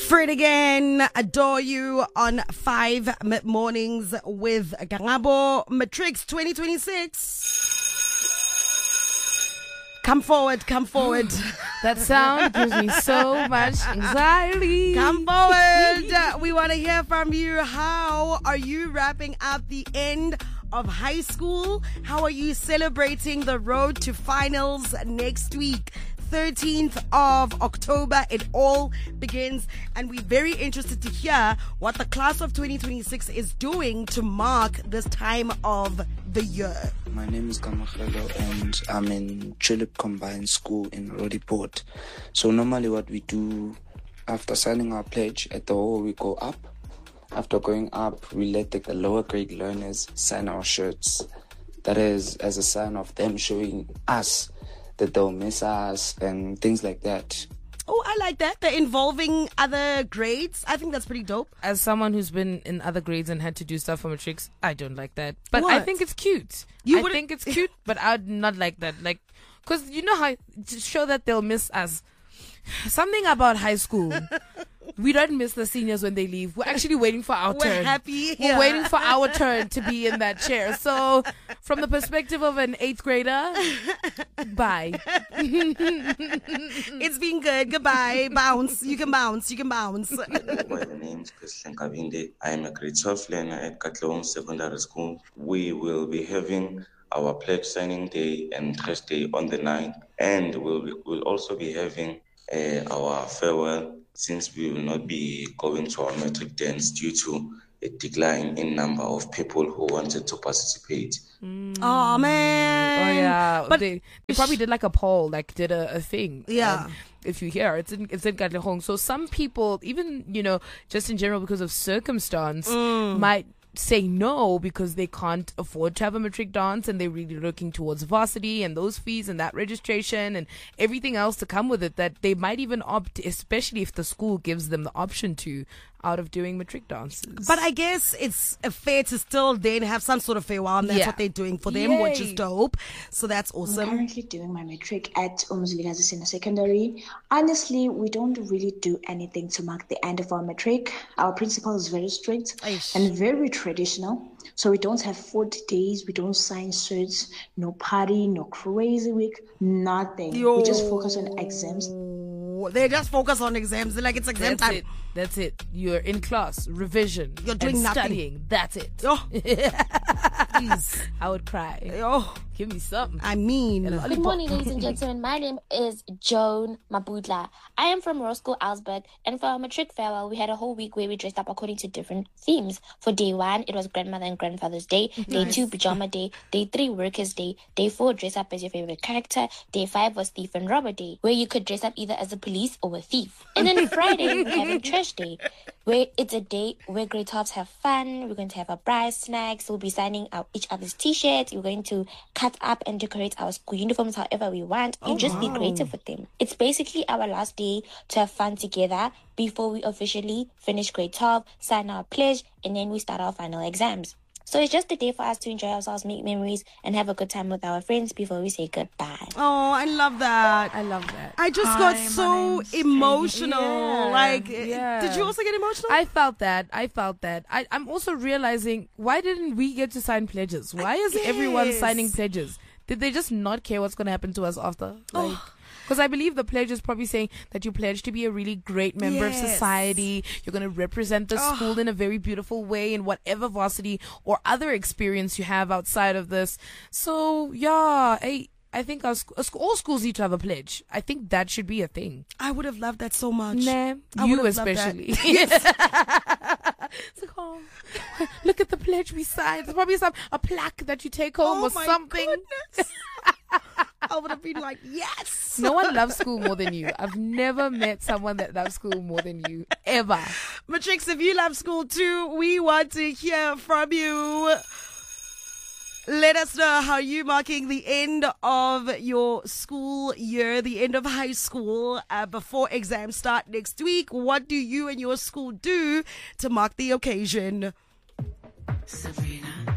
Fred again, adore you on 5 mid-mornings with Gangabo. Matrix 2026. Come forward. That sound gives me so much anxiety. Come forward. We want to hear from you. How are you wrapping up the end of high school? How are you celebrating the road to finals next week? 13th of October, it all begins, and we're very interested to hear what the class of 2026 is doing to mark this time of the year. My name is Kamachelo and I'm in Tulip Combined School in Roodepoort. So normally what we do after signing our pledge at the hall, we go up. After going up, we let the lower grade learners sign our shirts. That is as a sign of them showing us that they'll miss us and things like that. Oh, I like that. They're involving other grades. I think that's pretty dope. As someone who's been in other grades and had to do stuff for Matrix, I don't like that. But What? I think it's cute. I think it's cute, but I'd not like that. Like, because you know how to show that they'll miss us. Something about high school. We don't miss the seniors when they leave. We're actually waiting for our turn. We're happy. We're waiting for our turn to be in that chair. So, from the perspective of an 8th grader, bye. It's been good. Goodbye. Bounce. You can bounce. My name is Christian Kabinde. I am a grade 12 learner at Katlehong Secondary School. We will be having our pledge signing day and Thursday on the 9th. And we'll also be having our farewell, since we will not be going to our matric dance due to a decline in number of people who wanted to participate. Oh, man. Oh, yeah. But they probably did like a poll, like did a thing. Yeah. If you hear, it's in Katlehong. So some people, even, just in general because of circumstance, might say no because they can't afford to have a matric dance and they're really looking towards varsity and those fees and that registration and everything else to come with it, that they might even opt, especially if the school gives them the option to, out of doing matric dances. But I guess it's fair to still then have some sort of farewell, and that's what they're doing for them, which is dope. So that's awesome. I'm currently doing my matric at Umzilikazi Senior Secondary. Honestly, we don't really do anything to mark the end of our matric. Our principal is very strict and very traditional. So we don't have 40 days, we don't sign shirts, no party, no crazy week, nothing. We just focus on exams. They just focus on exams. They're like, it's exam time. That's it. You're in class, revision. You're doing nothing. Studying. That's it. Oh. Please. I would cry. Oh. Give me something. I mean. Good morning, ladies and gentlemen. My name is Joan Mabudla. I am from Rose School, Alsberg. And for our matric farewell, we had a whole week where we dressed up according to different themes. For day 1, it was Grandmother and Grandfather's Day. Day 2, Pajama Day. Day 3, Workers' Day. Day 4, dress up as your favorite character. Day 5 was Thief and Robber Day, where you could dress up either as a police or a thief. And then Friday, we have a Trash Day, where it's a day where grade 12s have fun. We're going to have a prize snacks. We'll be signing out each other's t-shirts. We're going to cut up and decorate our school uniforms however we want and just be creative with them. It's basically our last day to have fun together before we officially finish grade 12, sign our pledge, and then we start our final exams. So it's just a day for us to enjoy ourselves, make memories, and have a good time with our friends before we say goodbye. Oh, I love that. I just got so emotional. Did you also get emotional? I felt that. I'm also realizing, why didn't we get to sign pledges? Why is everyone signing pledges? Did they just not care what's going to happen to us after? Because I believe the pledge is probably saying that you pledge to be a really great member of society. You're going to represent the school in a very beautiful way in whatever varsity or other experience you have outside of this. So, yeah, I think all schools need to have a pledge. I think that should be a thing. I would have loved that so much. Nah, you especially. It's like, oh, look at the pledge we signed. There's probably a plaque that you take home or something. I would have been like, yes. No one loves school more than you. I've never met someone that loves school more than you, ever. Matrix, if you love school too, we want to hear from you. Let us know how you're marking the end of your school year, the end of high school, before exams start next week. What do you and your school do to mark the occasion? Sabrina.